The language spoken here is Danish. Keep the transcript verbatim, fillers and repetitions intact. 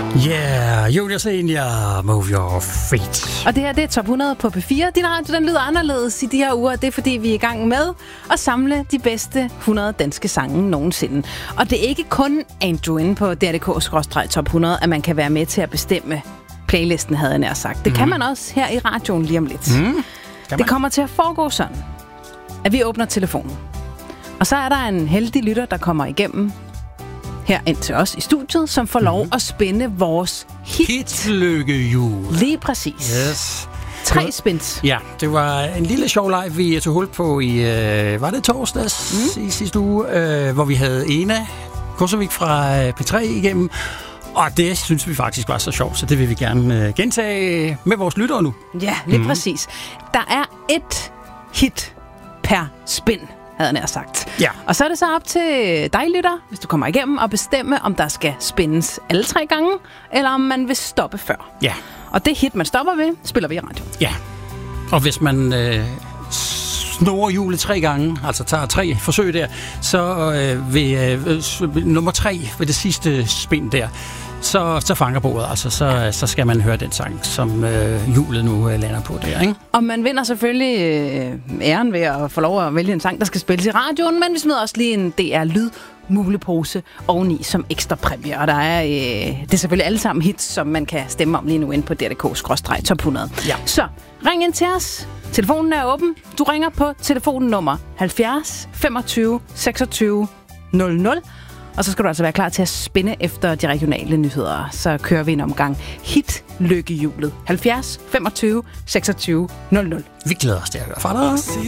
Yeah, Julia Senior, Move Your Feet. Og det her, det er top hundrede på P fire. Din radio, den lyder anderledes i de her uger. Det er, fordi vi er i gang med at samle de bedste hundrede danske sange nogensinde. Og det er ikke kun Andrew inde på D R D K skråstreg top hundrede, at man kan være med til at bestemme playlisten, havde jeg nær sagt. Det mm. kan man også her i radioen lige om lidt. Mm. Det kommer til at foregå sådan, at vi åbner telefonen. Og så er der en heldig lytter, der kommer igennem her ind til os i studiet, som får lov mm-hmm. at spænde vores hit. Hitlykkehjul. Lige præcis. Yes. Tre spins. Ja, det var en lille sjov live, vi tog hul på i, øh, var det torsdags mm. i sidste uge, øh, hvor vi havde Ena Korsavik fra P tre igennem. Og det synes vi faktisk var så sjovt, så det vil vi gerne øh, gentage med vores lyttere nu. Ja, lige mm. præcis. Der er et hit per spin, havde jeg nær sagt. Ja. Og så er det så op til dig, lytter, hvis du kommer igennem, og bestemme, om der skal spindes alle tre gange, eller om man vil stoppe før. Ja. Og det hit, man stopper ved, spiller vi i radio. Ja. Og hvis man øh, snor hjulet tre gange, altså tager tre forsøg der, så øh, ved øh, nummer tre, ved det sidste spin der, så, så fanger bordet. Altså, så, så skal man høre den sang, som øh, hjulet nu øh, lander på der, ikke? Og man vinder selvfølgelig øh, æren ved at få lov at vælge en sang, der skal spilles i radioen, men vi smider også lige en D R-lyd mulepose oveni som ekstra præmie. Og der er, øh, det er selvfølgelig alle sammen hits, som man kan stemme om lige nu inde på D R D K skråstreg top hundrede. Ja. Så ring ind til os. Telefonen er åben. Du ringer på telefonnummer halvfjerds femogtyve seksogtyve nul nul. Og så skal du altså være klar til at spinde efter de regionale nyheder. Så kører vi en omgang Hitlykkehjulet. halvfjerds femogtyve seksogtyve nul nul. Vi glæder os til at høre fra dig.